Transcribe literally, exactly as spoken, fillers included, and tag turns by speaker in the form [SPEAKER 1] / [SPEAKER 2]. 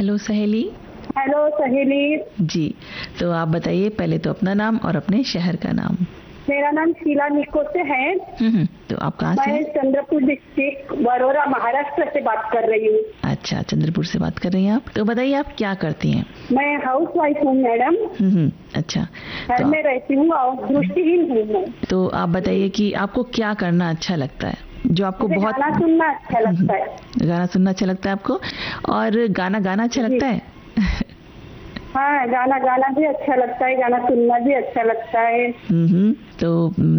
[SPEAKER 1] Hello सहेली।
[SPEAKER 2] Hello सहेली।
[SPEAKER 1] जी, तो आप बताइए पहले तो अपना नाम और अपने शहर का नाम।
[SPEAKER 2] मेरा नाम शीला निकोटे है।
[SPEAKER 1] हम्म, तो आप कहाँ से
[SPEAKER 2] मैं
[SPEAKER 1] हैं?
[SPEAKER 2] चंद्रपुर डिस्ट्रिक्ट वरोरा महाराष्ट्र से बात कर रही हूँ।
[SPEAKER 1] अच्छा, चंद्रपुर से बात कर रही हैं आप। तो बताइए आप क्या करती हैं?
[SPEAKER 2] मैं हाउस वाइफ हूँ मैडम।
[SPEAKER 1] हम्म, अच्छा।
[SPEAKER 2] घर
[SPEAKER 1] तो,
[SPEAKER 2] में रहती हूँ और दृष्टिहीन हूँ मैं।
[SPEAKER 1] तो आप बताइए कि आपको क्या करना अच्छा लगता है, जो आपको
[SPEAKER 2] मुझे
[SPEAKER 1] बहुत
[SPEAKER 2] गाना सुनना अच्छा लगता है।
[SPEAKER 1] गाना सुनना अच्छा लगता है आपको, और गाना गाना अच्छा
[SPEAKER 2] जी।
[SPEAKER 1] लगता है?
[SPEAKER 2] हाँ, गाना गाना भी अच्छा लगता है, गाना सुनना भी अच्छा लगता है।
[SPEAKER 1] हम्म, तो